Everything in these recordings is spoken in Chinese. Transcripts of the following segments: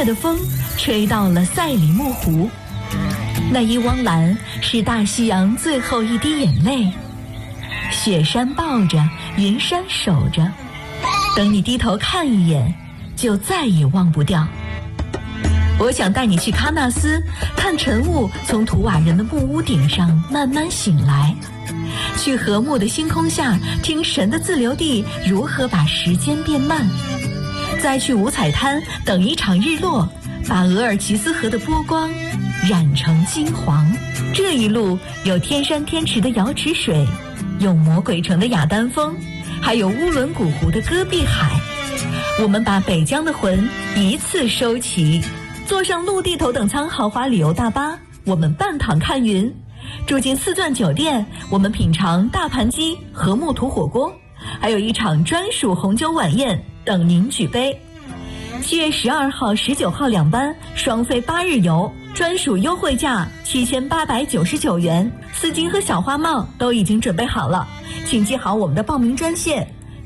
悦的风吹到了赛里木湖，那一汪蓝是大西洋最后一滴眼泪，雪山抱着，云山守着，等你低头看一眼，就再也忘不掉。我想带你去喀纳斯，看晨雾从图瓦人的木屋顶上慢慢醒来，去和睦的星空下听神的自留地如何把时间变慢，再去五彩滩等一场日落，把额尔齐斯河的波光染成金黄。这一路有天山天池的瑶池水，有魔鬼城的雅丹峰，还有乌伦古湖的戈壁海。我们把北疆的魂一次收齐，坐上陆地头等舱豪华旅游大巴，我们半躺看云，住进四钻酒店，我们品尝大盘鸡和木土火锅，还有一场专属红酒晚宴等您举杯。7月12号、19号2班，双飞8日游，专属优惠价7899元，丝巾和小花帽都已经准备好了，请记好我们的报名专线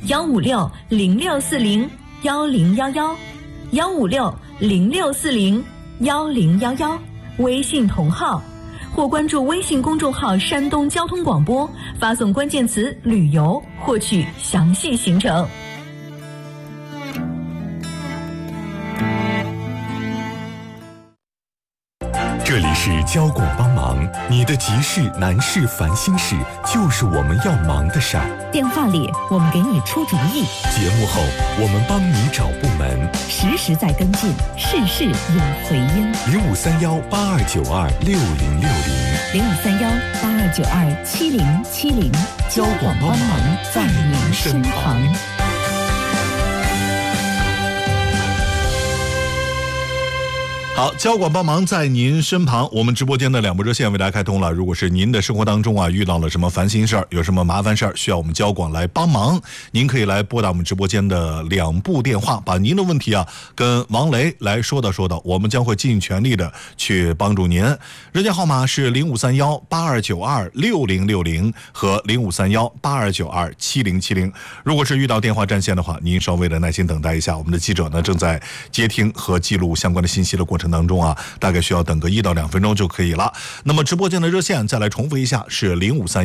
156-0640-1011，156-0640-1011，微信同号，或关注微信公众号山东交通广播，发送关键词旅游获取详细行程。 这里是交广帮忙，你的急事难事烦心事就是我们要忙的事儿。 电话里我们给你出主意， 节目后我们帮你找部门， 实时在跟进，事事有回音。 0531829600，0531827070， 交广帮忙在您身旁。 好，交广帮忙在您身旁，我们直播间的2部热线为大家开通了。如果是您的生活当中遇到了什么烦心事儿，有什么麻烦事儿，需要我们交广来帮忙，您可以来拨打我们直播间的2部电话，把您的问题跟王雷来说道，我们将会尽全力的去帮助您。热线号码是053182926060和053182927070。如果是遇到电话占线的话，您稍微的耐心等待一下，我们的记者呢正在接听和记录相关的信息的过程当中大概需要等个1到2分钟就可以了。那么直播间的热线再来重复一下，是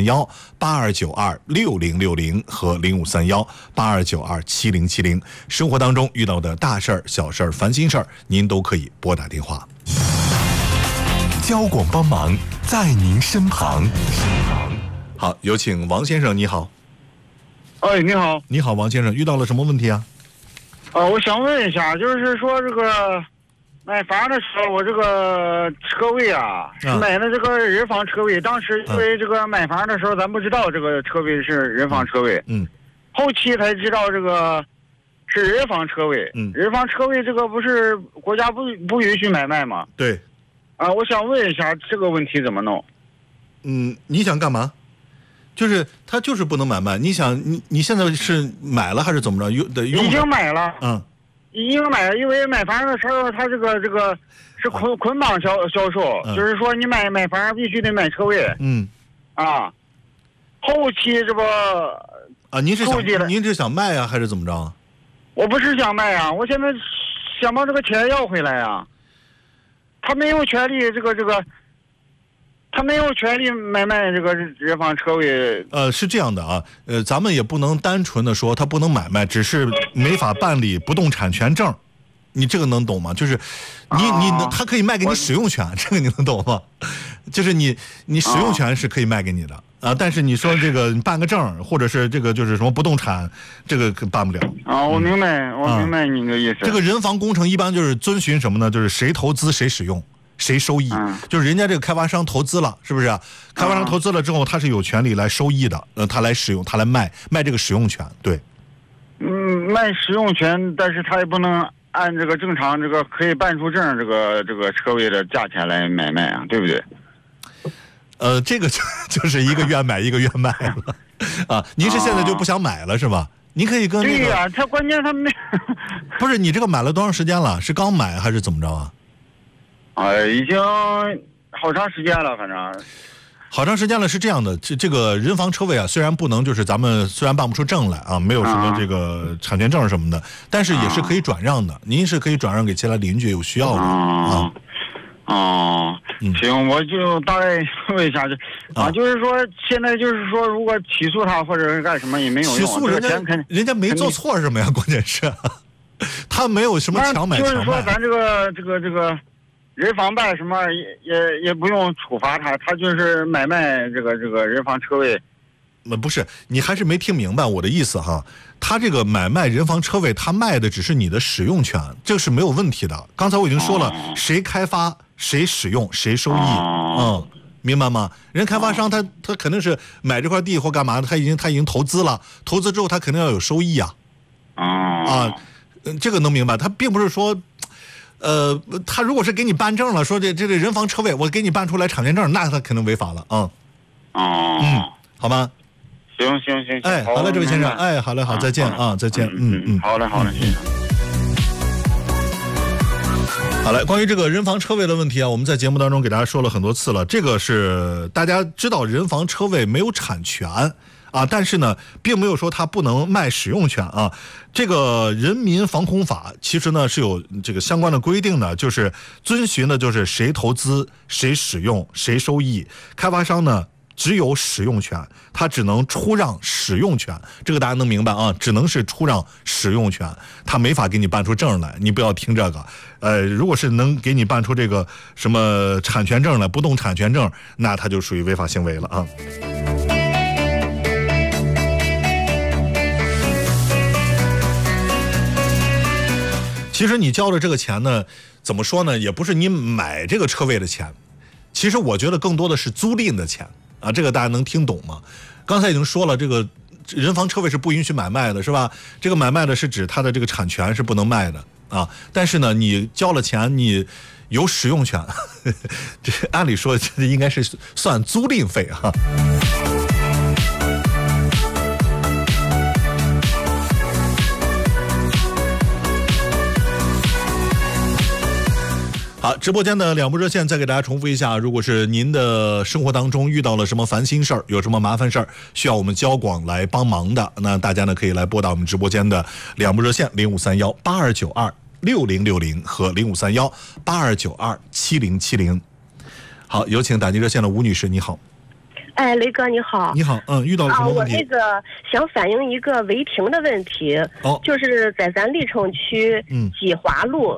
053182926060和053182927070。生活当中遇到的大事儿、小事儿、烦心事儿，您都可以拨打电话。 交广帮忙在您身旁。 好，有请王先生，你好。 你好。 你好，王先生，遇到了什么问题啊？ 我想问一下，就是说这个买房的时候，我这个车位是买的这个人防车位，当时因为这个买房的时候咱不知道这个车位是人防车位，后期才知道这个是人防车位，人防车位这个不是国家不允许买卖吗？ 对。 我想问一下这个问题怎么弄？ 你想干嘛？就是他就是不能买卖，你想你现在是买了还是怎么着？用已经买了，已经买了，因为买房的时候他这个是捆绑销售，就是说你买房必须得买车位，后期这不您是想卖还是怎么着？ 我不是想卖我现在想把这个钱要回来他没有权利他没有权利买卖这个人防车位。 是这样的咱们也不能单纯的说他不能买卖，只是没法办理不动产权证，你这个能懂吗？就是他可以卖给你使用权，这个你能懂吗？就是你使用权是可以卖给你的但是你说这个你办个证，或者是这个就是什么不动产，这个办不了我明白你的意思。 这个人防工程一般就是遵循什么呢？就是谁投资谁使用谁收益，就是人家这个开发商投资了，是不是开发商投资了之后他是有权利来收益的，他来使用，他来卖这个使用权。对， 卖使用权，但是他也不能按这个正常这个可以办出证这个车位的价钱来买卖对不对？ 这个就是一个愿买一个愿卖了您是现在就不想买了是吧？您可以跟对他关键他没不是你这个买了多长时间了？是刚买还是怎么着已经好长时间了，反正好长时间了，是这样的，这个人防车位啊，虽然不能就是咱们虽然办不出证来啊，没有什么这个产权证什么的，但是也是可以转让的，您是可以转让给其他邻居有需要的啊。 行，我就大概问一下，就是说现在就是说，如果起诉他或者是干什么也没有用， 起诉人家没做错什么呀，关键是他没有什么强买强卖。 就是说咱这个人防办什么也不用处罚他，他就是买卖这个人防车位。 不是，你还是没听明白我的意思哈。他这个买卖人防车位，他卖的只是你的使用权，这个是没有问题的。刚才我已经说了，谁开发谁使用谁收益，明白吗？人开发商他肯定是买这块地或干嘛的，他已经投资了，投资之后他肯定要有收益啊。这个能明白？他并不是说。他如果是给你办证了，说这人防车位我给你办出来产权证，那他肯定违法了好吗？ 行， 哎，好嘞，这位先生，哎，好嘞，好，再见啊，再见， 好嘞，谢谢。 好嘞，关于这个人防车位的问题啊，我们在节目当中给大家说了很多次了，这个是大家知道人防车位没有产权啊，但是呢，并没有说它不能卖使用权啊。这个人民防空法其实呢是有这个相关的规定的，就是遵循的就是谁投资谁使用谁收益，开发商呢只有使用权，他只能出让使用权，这个大家能明白啊？只能是出让使用权，他没法给你办出证来。你不要听这个，如果是能给你办出这个什么产权证来，不动产权证，那他就属于违法行为了啊。其实你交的这个钱呢，怎么说呢？也不是你买这个车位的钱，其实我觉得更多的是租赁的钱啊。这个大家能听懂吗？刚才已经说了，这个人防车位是不允许买卖的，是吧？这个买卖的是指它的这个产权是不能卖的啊。但是呢，你交了钱，你有使用权，这按理说这应该是算租赁费哈。好，直播间的两部热线再给大家重复一下，如果是您的生活当中遇到了什么烦心事儿，有什么麻烦事儿需要我们交广来帮忙的，那大家呢可以来拨打我们直播间的两部热线0531826060和0531827070。好，有请打进热线的吴女士，你好。 哎，雷哥你好。 你好，遇到了什么问题？ 我那个想反映一个违停的问题，就是在咱历城区济华路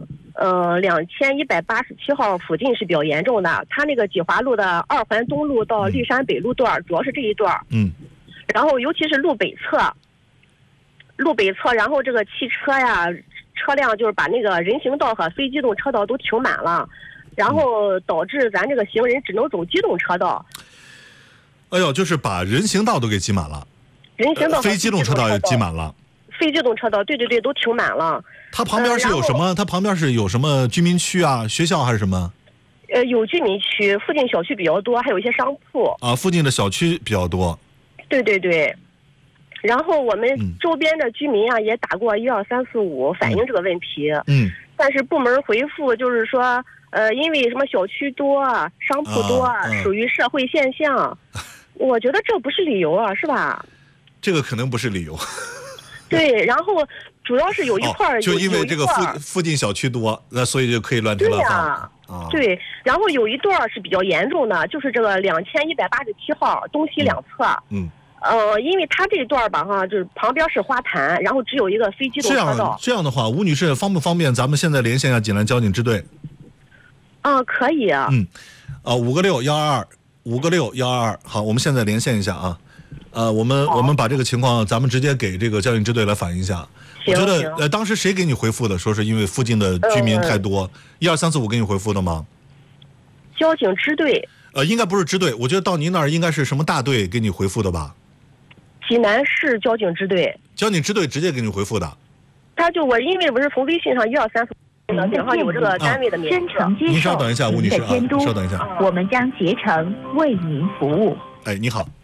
2187号附近是比较严重的。它那个济华路的2环东路到绿山北路段，主要是这一段。然后尤其是路北侧，然后这个汽车呀、车辆就是把那个人行道和非机动车道都停满了，然后导致咱这个行人只能走机动车道。 哎呦，就是把人行道都给挤满了， 人行道、 非机动车道也挤满了， 非机动车道，对，都停满了。 它旁边是有什么？它旁边是有什么居民区啊、学校还是什么？ 有居民区，附近小区比较多，还有一些商铺。啊， 附近的小区比较多。 对。然后我们周边的居民啊也打过12345反映这个问题。但是部门回复就是说，因为什么小区多、商铺多，属于社会现象。我觉得这不是理由啊，是吧？ 这个可能不是理由。 对，然后主要是有一块就因为这个附近小区多，那所以就可以乱停乱放。 对，然后有一段是比较严重的，就是这个2187号东西两侧。因为它这一段吧就是旁边是花坛，然后只有一个非机动车道。这样的话，吴女士方不方便咱们现在连线一下济南交警支队？ 可以。 5个6 122 5个6 122，好，我们现在连线一下啊。我们把这个情况咱们直接给这个交警支队来反映一下。我觉得当时谁给你回复的？说是因为附近的居民太多。12345给你回复的吗？ 交警支队。 应该不是支队，我觉得到您那儿应该是什么大队给你回复的吧？ 济南市交警支队。 交警支队直接给你回复的。 我因为不是从微信上12345然后有这个单位的名字。 您稍等一下，吴女士啊，稍等一下， 我们将竭诚为您服务。 哎，你好。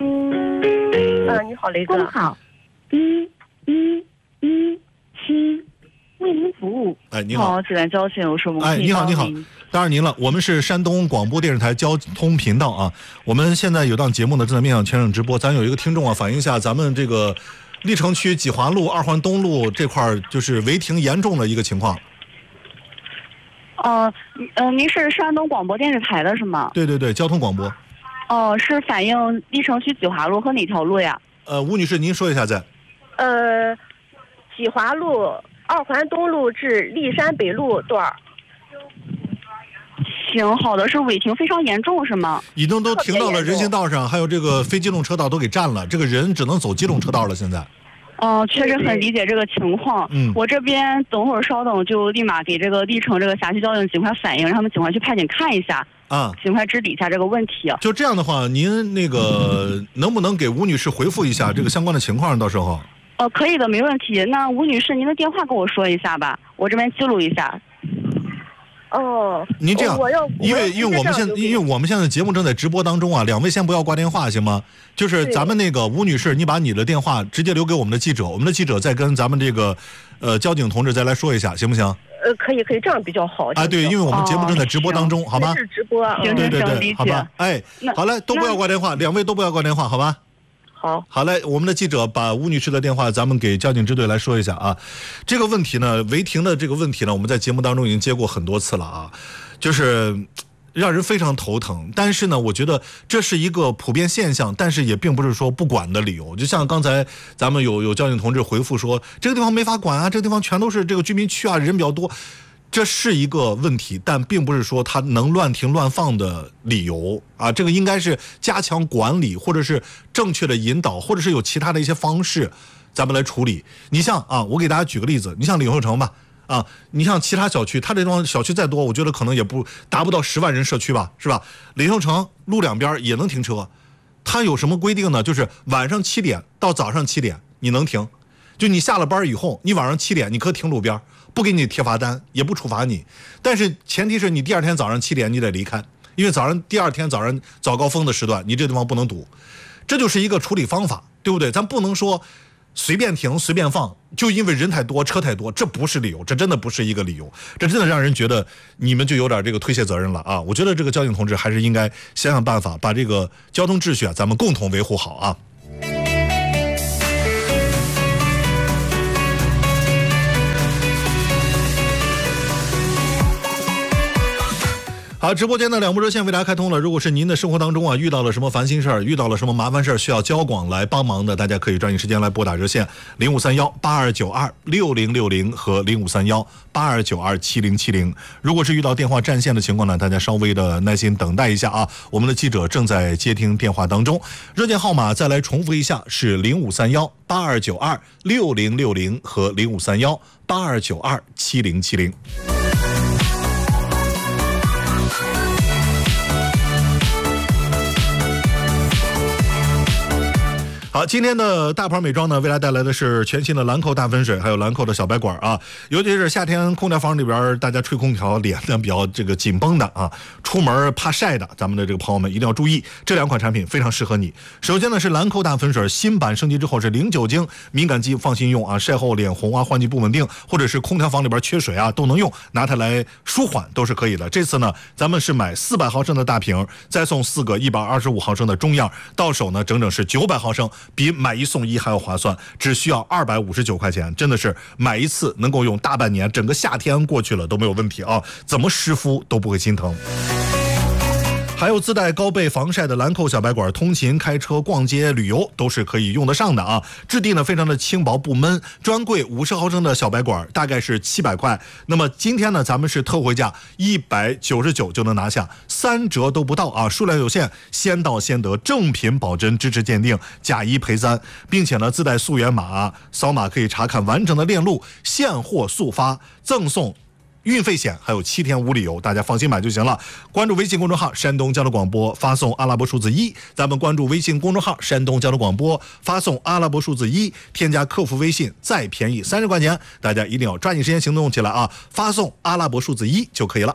你好，雷哥。 工号1117。 为您服务。 哎，你好， 济南交警有什么？ 哎，你好，你好，当然您了，我们是山东广播电视台交通频道啊。我们现在有档节目呢，正在面向全省直播。咱有一个听众啊，反映一下咱们这个历城区济华路、二环东路这块就是违停严重的一个情况。 您是山东广播电视台的是吗？ 对对对，交通广播。 是反映历城区济华路和哪条路呀？ 吴女士，您说一下再。 济华路二环东路至历山北路段。 行，好的，是违停非常严重是吗？ 已经都停到了人行道上，还有这个非机动车道都给占了，这个人只能走机动车道了。现在。 确实很理解这个情况。我这边等会儿稍等，就立马给这个历城这个辖区交警尽快反映，让他们尽快去派警看一下啊，尽快治理一下这个问题。 就这样的话，您那个能不能给吴女士回复一下这个相关的情况？到时候。 可以的，没问题。那吴女士，您的电话跟我说一下吧，我这边记录一下。 您这样，因为我们现在节目正在直播当中啊，两位先不要挂电话行吗？就是咱们那个吴女士，你把你的电话直接留给我们的记者，我们的记者再跟咱们这个交警同志再来说一下，行不行？ 可以，这样比较好。 对，因为我们节目正在直播当中，好吧？ 是直播， 对，好吧？哎，好嘞，都不要挂电话，两位都不要挂电话，好吧？好嘞，我们的记者把吴女士的电话咱们给交警支队来说一下啊。这个问题呢，违停的这个问题呢，我们在节目当中已经接过很多次了啊，就是让人非常头疼。但是呢，我觉得这是一个普遍现象，但是也并不是说不管的理由。就像刚才咱们有交警同志回复说，这个地方没法管啊，这个地方全都是这个居民区啊，人比较多。这是一个问题，但并不是说它能乱停乱放的理由啊！这个应该是加强管理，或者是正确的引导，或者是有其他的一些方式，咱们来处理。你像啊，我给大家举个例子，你像领后城吧，啊，你像其他小区，它这种小区再多，我觉得可能也达不到10万人社区吧，是吧？领后城路两边也能停车，它有什么规定呢？就是晚上7点到早上7点你能停，就你下了班以后，你晚上7点你可以停路边。不给你贴罚单，也不处罚你，但是前提是你第二天早上7点你得离开，因为第二天早上早高峰的时段，你这地方不能堵，这就是一个处理方法，对不对？咱不能说随便停随便放，就因为人太多车太多，这不是理由，这真的不是一个理由，这真的让人觉得你们就有点这个推卸责任了啊！我觉得这个交警同志还是应该想想办法，把这个交通秩序啊，咱们共同维护好啊。好，直播间的两部热线为大家开通了。如果是您的生活当中啊遇到了什么烦心事儿，遇到了什么麻烦事儿，需要交广来帮忙的，大家可以抓紧时间来拨打热线053182926060和0531827070。如果是遇到电话占线的情况呢，大家稍微的耐心等待一下啊，我们的记者正在接听电话当中。热线号码再来重复一下，是053182926060和053182927070。好，今天的大牌美妆呢，为大家带来的是全新的兰蔻大粉水，还有兰蔻的小白管啊。尤其是夏天空调房里边，大家吹空调脸呢比较这个紧绷的啊，出门怕晒的，咱们的这个朋友们一定要注意，这两款产品非常适合你。首先呢是兰蔻大粉水新版升级之后是零酒精，敏感肌放心用啊，晒后脸红啊、换季不稳定，或者是空调房里边缺水啊，都能用，拿它来舒缓都是可以的。这次呢，咱们是买400毫升的大瓶，再送4个125毫升的中样，到手呢整整是900毫升。比买1送1还要划算，只需要259块钱，真的是买一次能够用大半年，整个夏天过去了都没有问题啊，怎么湿敷都不会心疼。还有自带高倍防晒的兰蔻小白管，通勤、开车、逛街、旅游都是可以用得上的啊。质地呢非常的轻薄不闷，专柜50毫升的小白管大概是700块，那么今天呢咱们是特惠价199就能拿下，3折都不到啊，数量有限，先到先得，正品保真，支持鉴定，假1赔3，并且呢自带溯源码，扫码可以查看完整的链路，现货速发，赠送运费险，还有7天无理由，大家放心买就行了。关注微信公众号山东交通广播，发送阿拉伯数字1，咱们关注微信公众号山东交通广播，发送阿拉伯数字1，添加客服微信，再便宜30块钱，大家一定要抓紧时间行动起来啊！发送阿拉伯数字1就可以了。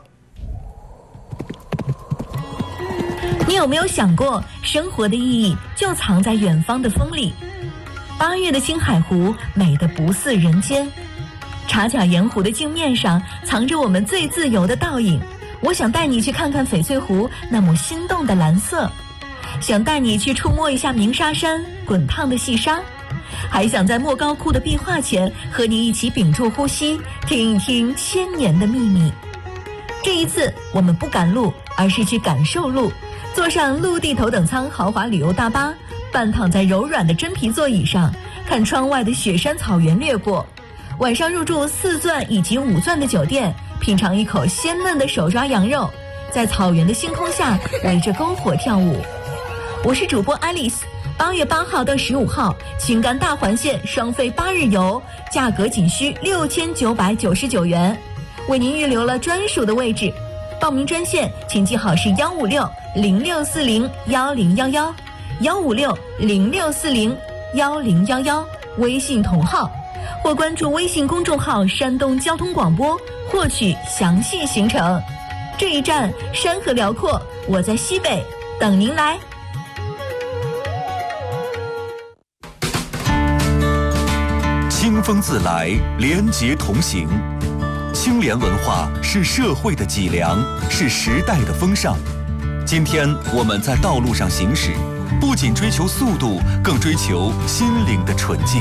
你有没有想过，生活的意义就藏在远方的风里？8月的青海湖美得不似人间， 茶卡盐湖的镜面上藏着我们最自由的倒影。我想带你去看看翡翠湖那抹心动的蓝色，想带你去触摸一下鸣沙山滚烫的细沙，还想在莫高窟的壁画前和你一起屏住呼吸，听一听千年的秘密。这一次我们不赶路，而是去感受路，坐上陆地头等舱豪华旅游大巴，半躺在柔软的真皮座椅上，看窗外的雪山草原掠过。晚上入住4钻以及5钻的酒店，品尝一口鲜嫩的手抓羊肉，在草原的星空下围着篝火跳舞。我是主播 Alice。8月8号到15号，青甘大环线双飞8日游，价格仅需6999元，为您预留了专属的位置。报名专线请记好是156-0640-1011，156-0640-1011，微信同号，或关注微信公众号山东交通广播获取详细行程。这一站山河辽阔，我在西北等您来。 清风自来，廉洁同行。青联文化是社会的脊梁，是时代的风尚。今天我们在道路上行驶，不仅追求速度，更追求心灵的纯净。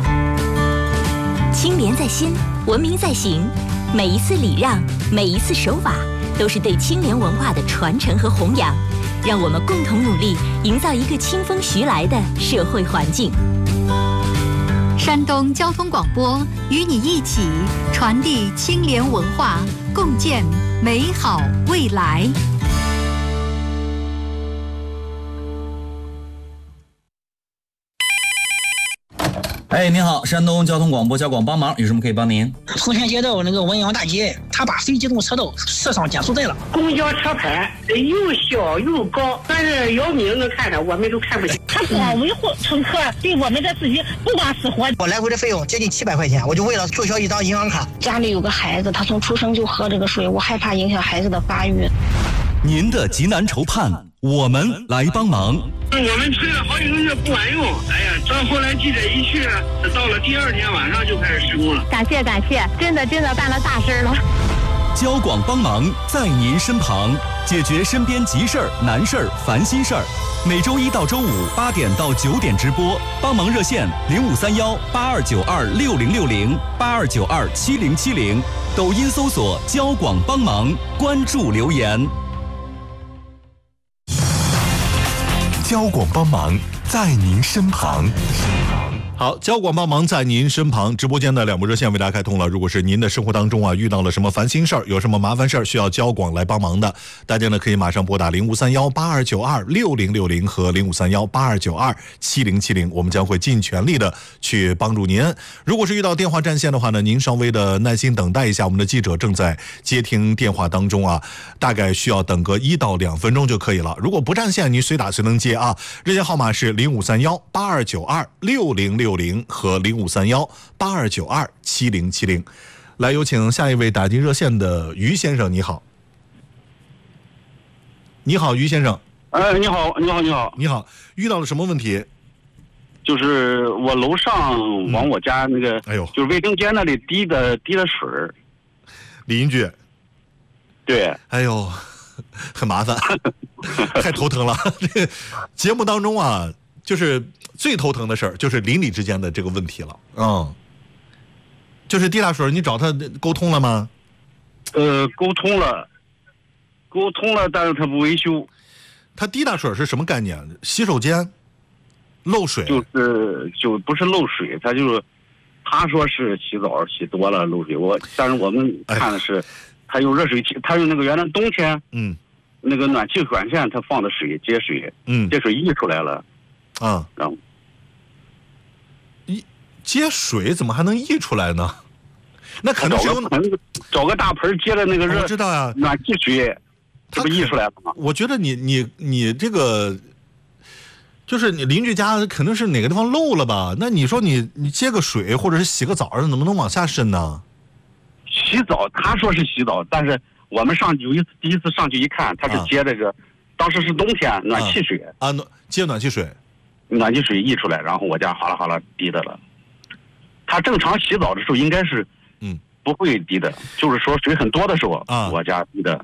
青联在心，文明在行。每一次礼让，每一次守法，都是对青联文化的传承和弘扬。让我们共同努力，营造一个清风徐来的社会环境。 山东交通广播与你一起传递青联文化，共建美好未来。 哎，您好，山东交通广播交广帮忙，有什么可以帮您？ 丰田街道那个文阳大街，他把非机动车道设上减速带了。 公交车牌又小又高，但是姚明能看的，我们都看不见。 他光维护乘客，对我们的司机不管死活。 我来回的费用接近700块钱，我就为了注销一张银行卡。 家里有个孩子，他从出生就喝这个水，我害怕影响孩子的发育。 您的急难愁盼，我们来帮忙。 我们催了好几个月不管用，哎呀，到后来记者一去，到了第2天晚上就开始施工了。 感谢，真的办了大事了。 交广帮忙在您身旁，解决身边急事儿、难事儿、烦心事儿。每周1到周58点到9点直播，帮忙热线0531-8292-6060，8292-7070，抖音搜索交广帮忙，关注留言。交广帮忙在您身旁。 好，交广帮忙在您身旁，直播间的2部热线为大家开通了。如果是您的生活当中遇到了什么烦心事儿，有什么麻烦事儿需要交广来帮忙的，大家呢可以马上拨打0531-8292-6060和0531-8292-7070，我们将会尽全力的去帮助您。如果是遇到电话占线的话呢，您稍微的耐心等待一下，我们的记者正在接听电话当中大概需要等个1到2分钟就可以了。如果不占线，您随打随能接热线号码是0531-8292-6060和0531-8292-7070。来，有请下一位打进热线的于先生，你好。你好，于先生。 你好。 你好，遇到了什么问题？ 就是我楼上往我家那个，就是卫生间那里滴的水。 邻居。 对。 哎呦，很麻烦，太头疼了。这个节目当中就是最头疼的事儿，就是邻里之间的这个问题了。就是滴大水，你找他沟通了吗？ 沟通了，但是他不维修。 他滴大水是什么概念？洗手间漏水？就不是漏水，他说是洗澡洗多了漏水。但是我们看的是，他用热水器，他用那个原来冬天，那个暖气管线他放的水接水，接水溢出来了。然后接水怎么还能溢出来呢？那可能是找个大盆接的那个热， 我知道呀， 暖气水，这不溢出来了吗？ 我觉得你这个，就是你邻居家肯定是哪个地方漏了吧？那你说你接个水或者是洗个澡，能不能往下渗呢？ 洗澡，他说是洗澡，但是我们第一次上去一看，他是接这个，当时是冬天暖气水接暖气水。 暖气水溢出来，然后我家哗啦哗啦滴的了。他正常洗澡的时候应该是不会滴的，就是说水很多的时候我家滴的。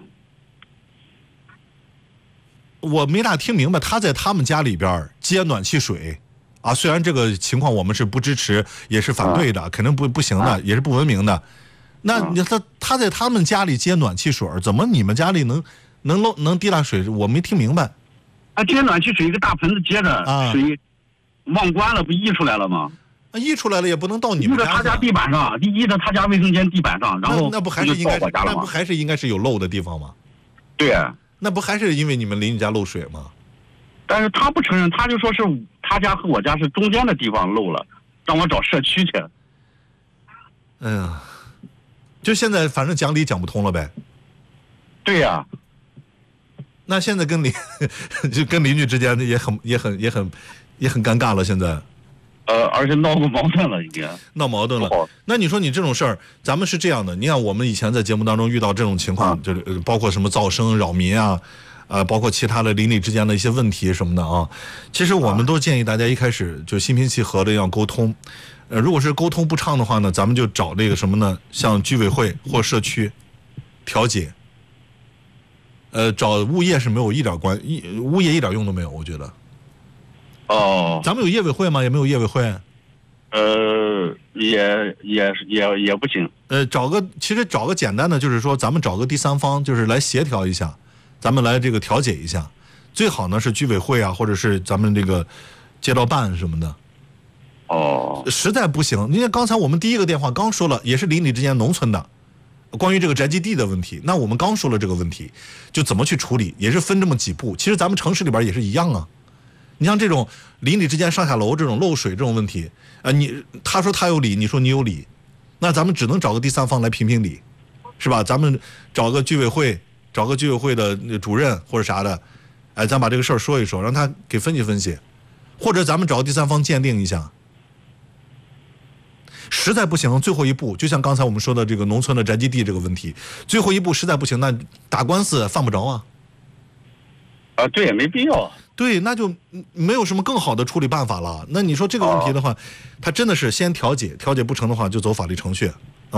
我没大听明白，他在他们家里边接暖气水啊，虽然这个情况我们是不支持，也是反对的，肯定不行的，也是不文明的。那他在他们家里接暖气水，怎么你们家里能滴大水？我没听明白。 接暖气水一个大盆子接着，水忘关了，不溢出来了吗？ 溢出来了也不能到你们家。他家地板上，溢到他家卫生间地板上，然后那不还是应该是有漏的地方吗？ 对啊。 那不还是因为你们邻居家漏水吗？ 但是他不承认，他就说是他家和我家是中间的地方漏了，让我找社区去。 哎呀，就现在反正讲理讲不通了呗。 对呀。 那现在跟邻居之间也很尴尬了，现在。 而且闹过矛盾了，已经闹矛盾了。那你说你这种事儿，咱们是这样的，你看我们以前在节目当中遇到这种情况，就是包括什么噪声扰民啊，包括其他的邻里之间的一些问题什么的啊。其实我们都建议大家一开始就心平气和的要沟通。如果是沟通不畅的话呢，咱们就找这个什么呢？像居委会或社区调解。找物业是没有物业一点用都没有，我觉得。咱们有业委会吗？也没有业委会。 也不行。 其实找个简单的，就是说咱们找个第三方，就是来协调一下，咱们来这个调解一下。最好呢是居委会啊，或者是咱们这个街道办什么的。实在不行，因为刚才我们第一个电话刚说了，也是邻里之间农村的。关于这个宅基地的问题，那我们刚说了这个问题，就怎么去处理，也是分这么几步。其实咱们城市里边也是一样啊。你像这种邻里之间上下楼这种漏水这种问题，他说他有理，你说你有理，那咱们只能找个第三方来评评理，是吧？咱们找个居委会的主任或者啥的，咱把这个事儿说一说，让他给分析分析，或者咱们找第三方鉴定一下。实在不行，最后一步就像刚才我们说的这个农村的宅基地这个问题，最后一步实在不行，那打官司犯不着啊。 对，也没必要。 对，那就没有什么更好的处理办法了。那你说这个问题的话，他真的是先调解，调解不成的话就走法律程序。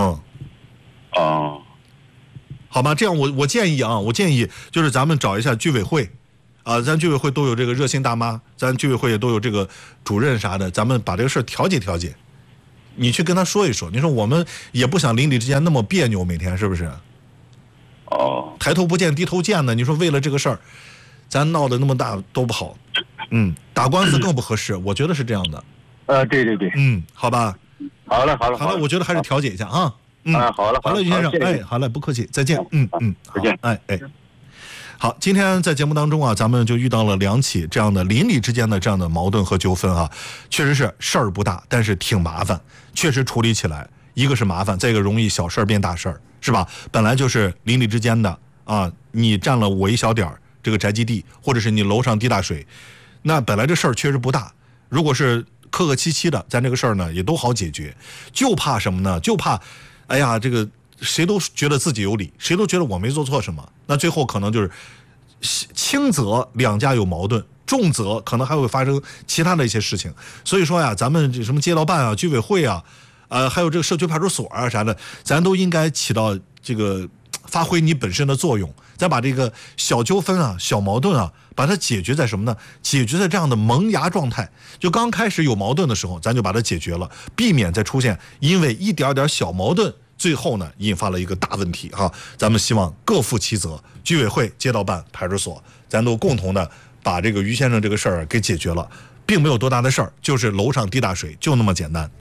好吧，这样我建议就是咱们找一下居委会，咱居委会都有这个热心大妈，咱居委会也都有这个主任啥的，咱们把这个事儿调解调解。你去跟他说一说，你说我们也不想邻里之间那么别扭，每天是不是？抬头不见低头见的，你说为了这个事儿，咱闹得那么大多不好。打官司更不合适，我觉得是这样的。 对。 好吧。 好了， 我觉得还是调解一下啊。 好了， 于先生，好了，不客气，再见。 再见。 好，今天在节目当中啊，咱们就遇到了2起这样的邻里之间的这样的矛盾和纠纷啊，确实是事儿不大，但是挺麻烦，确实处理起来，一个是麻烦，再一个容易小事儿变大事儿，是吧？本来就是邻里之间的啊，你占了我一小点儿这个宅基地，或者是你楼上滴大水，那本来这事儿确实不大，如果是客客气气的，咱这个事儿呢也都好解决，就怕什么呢？就怕，哎呀，这个谁都觉得自己有理，谁都觉得我没做错什么，那最后可能就是轻则两家有矛盾，重则可能还会发生其他的一些事情。所以说呀，咱们这什么街道办啊、居委会啊，还有这个社区派出所啊啥的，咱都应该起到这个发挥你本身的作用，咱把这个小纠纷啊、小矛盾啊，把它解决在什么呢？解决在这样的萌芽状态，就刚开始有矛盾的时候，咱就把它解决了，避免再出现因为一点点小矛盾，最后呢引发了一个大问题哈。咱们希望各负其责，居委会、街道办、派出所，咱都共同的把这个于先生这个事儿给解决了，并没有多大的事儿，就是楼上滴大水，就那么简单。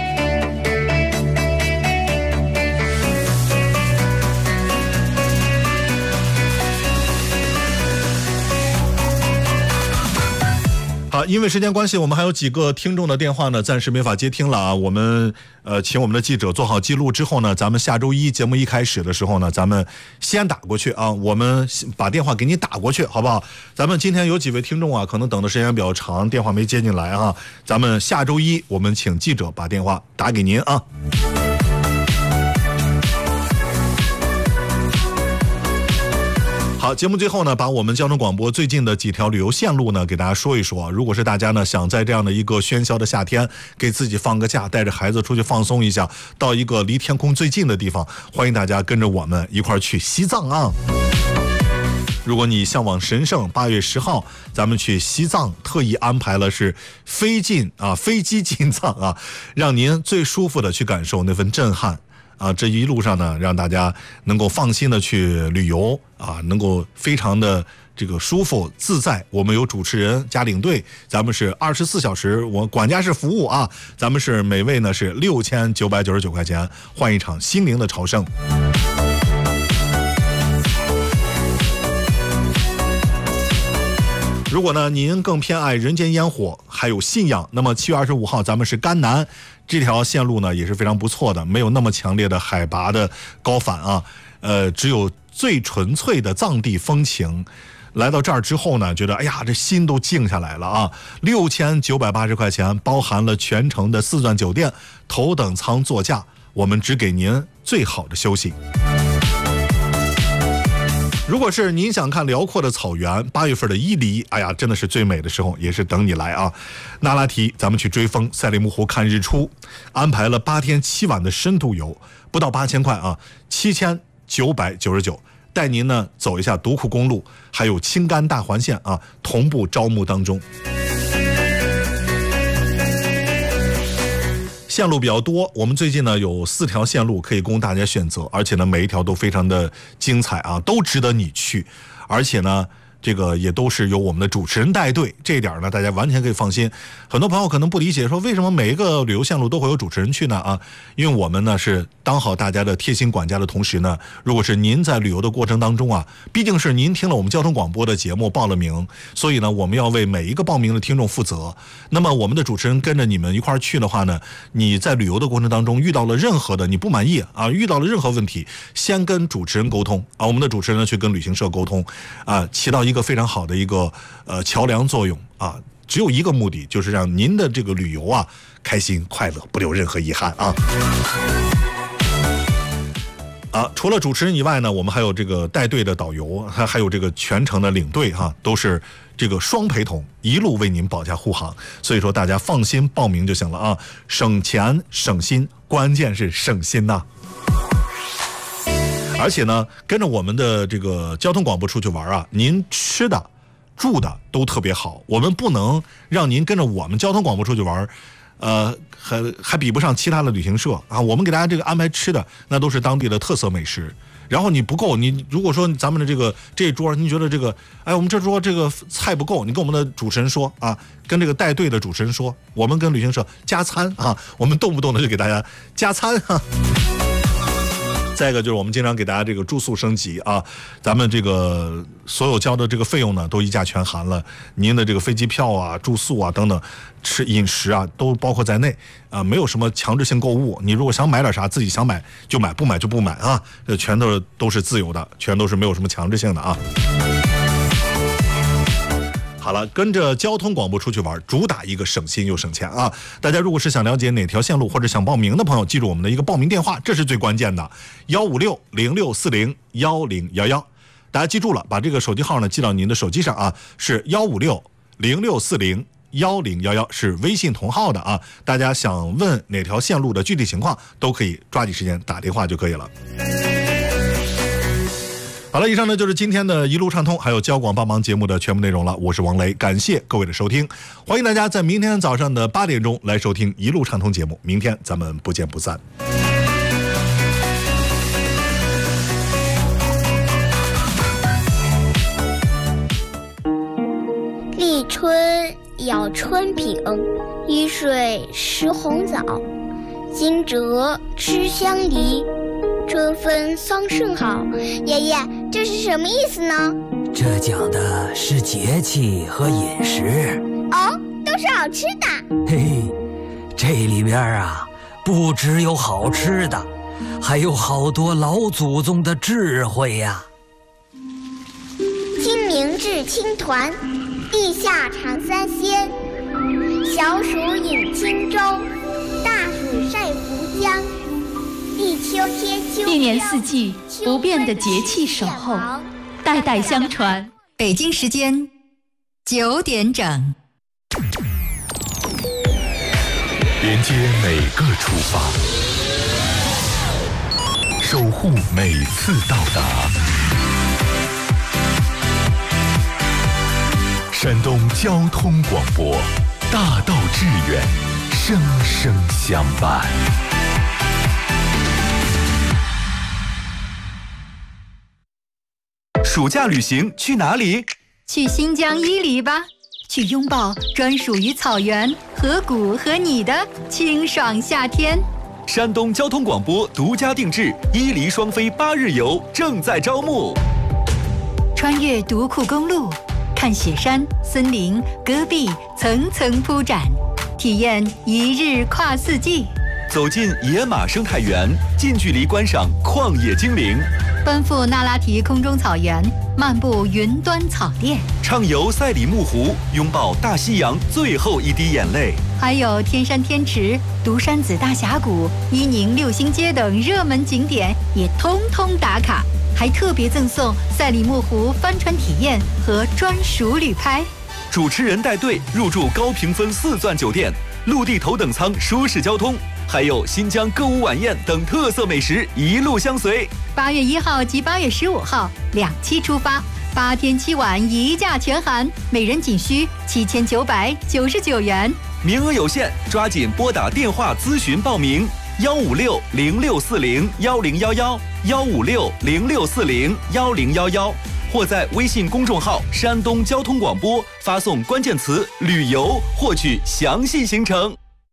好，因为时间关系，我们还有几个听众的电话呢，暂时没法接听了啊。我们请我们的记者做好记录之后呢，咱们下周一节目一开始的时候呢，咱们先打过去啊，我们把电话给你打过去，好不好？咱们今天有几位听众啊，可能等的时间比较长，电话没接进来啊。咱们下周一我们请记者把电话打给您啊。好， 好，节目最后呢，把我们交通广播最近的几条旅游线路呢，给大家说一说。如果是大家呢想在这样的一个喧嚣的夏天，给自己放个假，带着孩子出去放松一下，到一个离天空最近的地方，欢迎大家跟着我们一块儿去西藏啊。如果你向往神圣，8月10号咱们去西藏，特意安排了是飞机进藏啊，让您最舒服的去感受那份震撼啊。这一路上呢，让大家能够放心的去旅游啊，能够非常的这个舒服自在。我们有主持人加领队，咱们是24小时我管家式服务啊，咱们是每位呢是6999块钱，换一场心灵的朝圣。如果呢您更偏爱人间烟火还有信仰，那么7月25号咱们是甘南，这条线路呢也是非常不错的，没有那么强烈的海拔的高反啊，只有最纯粹的藏地风情。来到这儿之后呢，觉得哎呀这心都静下来了啊！6980块钱包含了全程的4钻酒店，头等舱座驾，我们只给您最好的休息。如果是您想看辽阔的草原，8月份的伊犁，哎呀，真的是最美的时候，也是等你来啊！那拉提，咱们去追风，赛里木湖看日出，安排了8天7晚的深度游，不到8000块啊，7999，带您呢走一下独库公路，还有青甘大环线啊，同步招募当中。线路比较多，我们最近呢有4条线路可以供大家选择，而且呢每一条都非常的精彩啊，都值得你去，而且呢这个也都是由我们的主持人带队，这一点呢大家完全可以放心。很多朋友可能不理解，说为什么每一个旅游线路都会有主持人去呢？啊，因为我们呢是当好大家的贴心管家的同时呢，如果是您在旅游的过程当中啊，毕竟是您听了我们交通广播的节目报了名，所以呢我们要为每一个报名的听众负责。那么我们的主持人跟着你们一块儿去的话呢，你在旅游的过程当中遇到了任何的你不满意啊，遇到了任何问题，先跟主持人沟通啊，我们的主持人呢去跟旅行社沟通啊，起到一个非常好的一个桥梁作用啊。只有一个目的，就是让您的这个旅游啊开心快乐，不留任何遗憾啊。除了主持人以外呢，我们还有这个带队的导游，还有这个全程的领队哈，都是这个双陪同，一路为您保驾护航。所以说大家放心报名就行了啊，省钱省心，关键是省心呐。而且呢，跟着我们的这个交通广播出去玩啊，您吃的住的都特别好，我们不能让您跟着我们交通广播出去玩还比不上其他的旅行社啊！我们给大家这个安排吃的，那都是当地的特色美食。然后你不够，你如果说咱们的这一桌，您觉得这个，哎，我们这桌这个菜不够，你跟我们的主持人说啊，跟这个带队的主持人说，我们跟旅行社加餐啊，我们动不动的就给大家加餐啊。再一个就是我们经常给大家这个住宿升级啊，咱们这个所有交的这个费用呢都一价全含了，您的这个飞机票啊、住宿啊等等，饮食啊都包括在内啊，没有什么强制性购物。你如果想买点啥，自己想买就买，不买就不买啊，这全都是自由的，全都是没有什么强制性的啊。好了，跟着交通广播出去玩，主打一个省心又省钱啊！大家如果是想了解哪条线路或者想报名的朋友，记住我们的一个报名电话，这是最关键的，156-0640-1011。大家记住了，把这个手机号呢记到您的手机上啊，是156-0640-1011，是微信同号的啊。大家想问哪条线路的具体情况，都可以抓紧时间打电话就可以了。好了，以上呢就是今天的一路畅通还有交广帮忙节目的全部内容了。我是王雷，感谢各位的收听，欢迎大家在明天早上的8点钟来收听一路畅通节目，明天咱们不见不散。 立春要春饼，一睡食红枣，惊蛰吃香梨，春分桑葚好。爷爷，这是什么意思呢？ 这讲的是节气和饮食。 哦，都是好吃的。 嘿嘿，这里边啊，不只有好吃的，还有好多老祖宗的智慧呀。 清明至青团，地下尝三鲜。小暑饮轻舟，大暑晒浮江。立秋贴秋膘， 一年四季不变的节气守候， 代代相传。北京时间9点整， 连接每个出发，守护每次到达。山东交通广播，大道致远，生生相伴。暑假旅行去哪里？ 去新疆伊犁吧，去拥抱专属于草原、河谷和你的清爽夏天。 山东交通广播独家定制伊犁双飞8日游正在招募。 穿越独库公路，看雪山、森林、戈壁层层铺展，体验1日跨4季。 走进野马生态园，近距离观赏旷野精灵。 奔赴那拉提空中草原，漫步云端草甸， 畅游赛里木湖，拥抱大西洋最后一滴眼泪。 还有天山天池、独山子大峡谷、伊宁6星街等热门景点也通通打卡，还特别赠送赛里木湖帆船体验和专属旅拍。 主持人带队入住高评分4钻酒店，陆地头等舱舒适交通，还有新疆歌舞晚宴等特色美食一路相随。 8月1号及8月15号2期出发，8天7晚1价全含，每人仅需7999元， 名额有限，抓紧拨打电话咨询报名：156-0640-1011，156-0640-1011，或在微信公众号山东交通广播发送关键词旅游获取详细行程。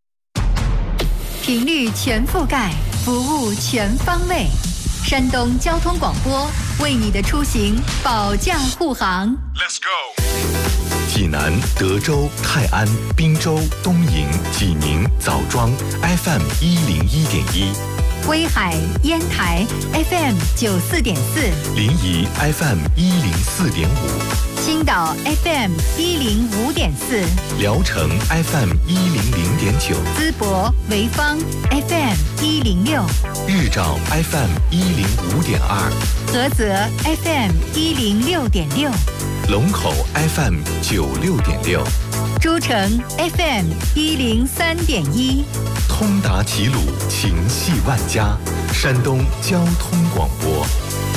频率全覆盖，服务全方位。山东交通广播为你的出行保驾护航。 Let's go。 济南、德州、泰安、滨州、东营、济宁、枣庄 FM 101.1， 威海、烟台 FM 94.4， 临沂 FM 104.5， 青岛 FM 105.4， 聊城 FM 100.9， 淄博、潍坊 FM 106， 日照 FM 105.2， 菏泽 FM 106.6， 龙口 FM 96.6， 诸城 FM 103.1， 通达齐鲁，情系万家，山东交通广播。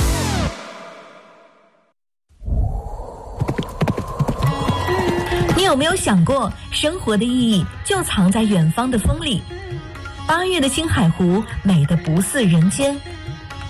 你有没有想过，生活的意义就藏在远方的风里？8月的青海湖美得不似人间，